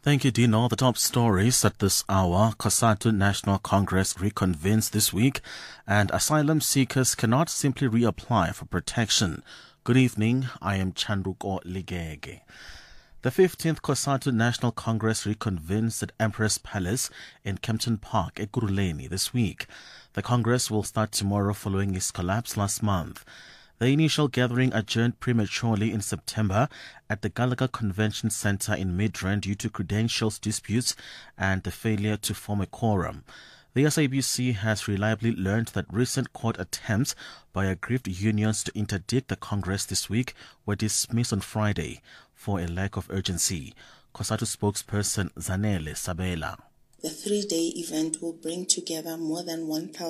Thank you, Dino. The top stories at this hour. COSATU National Congress reconvenes this week, and asylum seekers cannot simply reapply for protection. Good evening. I am Chanduko Ligege. The 15th COSATU National Congress reconvenes at Empress Palace in Kempton Park, Ekurhuleni, this week. The Congress will start tomorrow following its collapse last month. The initial gathering adjourned prematurely in September at the Gallagher Convention Centre in Midrand due to credentials disputes and the failure to form a quorum. The SABC has reliably learned that recent court attempts by aggrieved unions to interdict the Congress this week were dismissed on Friday for a lack of urgency. COSATU spokesperson Zanele Sabela. The three-day event will bring together more than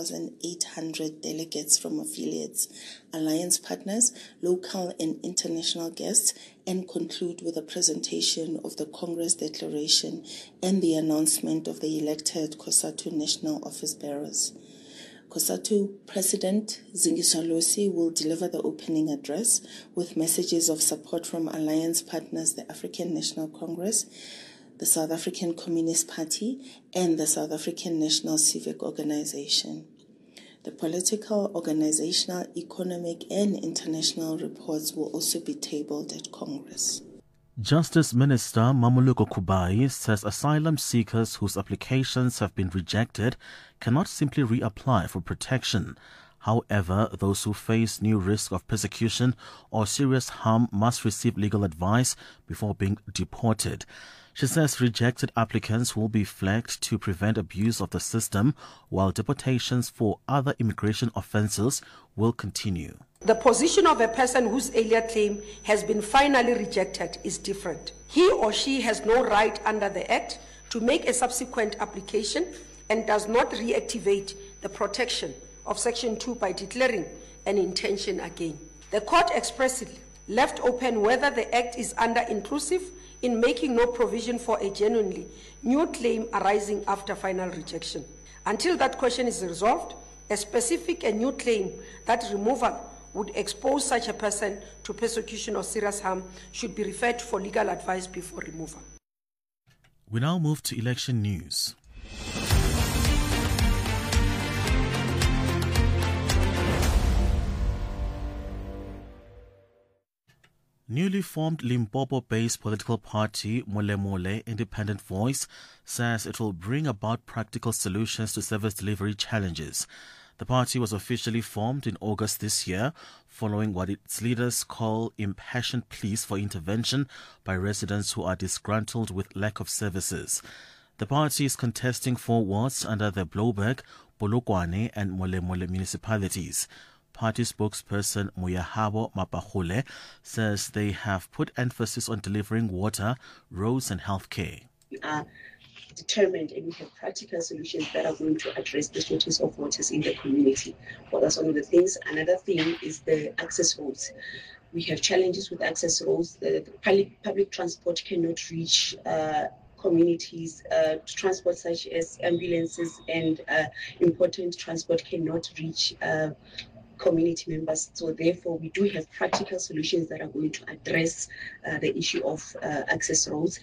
1,800 delegates from affiliates, alliance partners, local and international guests, and conclude with a presentation of the Congress Declaration and the announcement of the elected COSATU National Office Bearers. COSATU President Zingiswa Losi will deliver the opening address with messages of support from alliance partners, the African National Congress, the South African Communist Party, and the South African National Civic Organization. The political, organizational, economic, and international reports will also be tabled at Congress. Justice Minister Mamuluko Kubai says asylum seekers whose applications have been rejected cannot simply reapply for protection. However, those who face new risk of persecution or serious harm must receive legal advice before being deported. She says rejected applicants will be flagged to prevent abuse of the system, while deportations for other immigration offences will continue. The position of a person whose earlier claim has been finally rejected is different. He or she has no right under the Act to make a subsequent application and does not reactivate the protection of Section 2 by declaring an intention again. The court expressly left open whether the Act is under-inclusive in making no provision for a genuinely new claim arising after final rejection. Until that question is resolved, a specific and new claim that removal would expose such a person to persecution or serious harm should be referred for legal advice before removal. We now move to election news. Newly formed Limpopo-based political party Mole Mole Independent Voice says it will bring about practical solutions to service delivery challenges. The party was officially formed in August this year, following what its leaders call impassioned pleas for intervention by residents who are disgruntled with lack of services. The party is contesting 4 wards under the Blouberg, Polokwane and Mole Mole municipalities. Party spokesperson Muyahabo Mapahule says they have put emphasis on delivering water, roads and healthcare. We are determined and we have practical solutions that are going to address the shortage of waters in the community. Well, that's one of the things. Another thing is the access roads. We have challenges with access roads. The public transport cannot reach communities. Transport such as ambulances and important transport cannot reach community members. So therefore, we do have practical solutions that are going to address the issue of access roads.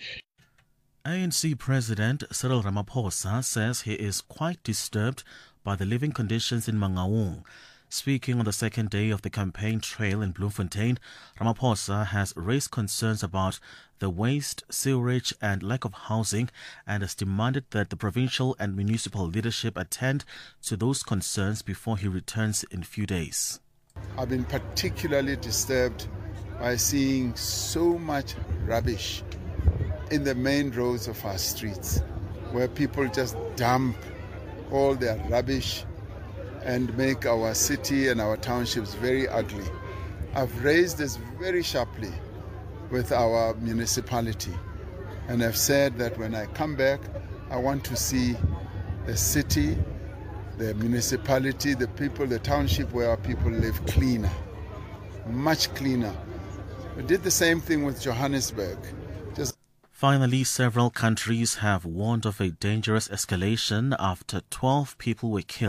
ANC President Cyril Ramaphosa says he is quite disturbed by the living conditions in Mangaung. Speaking on the second day of the campaign trail in Bloemfontein, Ramaphosa has raised concerns about the waste, sewerage and lack of housing and has demanded that the provincial and municipal leadership attend to those concerns before he returns in a few days. I've been particularly disturbed by seeing so much rubbish in the main roads of our streets, where people just dump all their rubbish and make our city and our townships very ugly. I've raised this very sharply with our municipality, and I've said that when I come back, I want to see the city, the municipality, the people, the township where our people live cleaner, much cleaner. We did the same thing with Johannesburg. Finally, several countries have warned of a dangerous escalation after 12 people were killed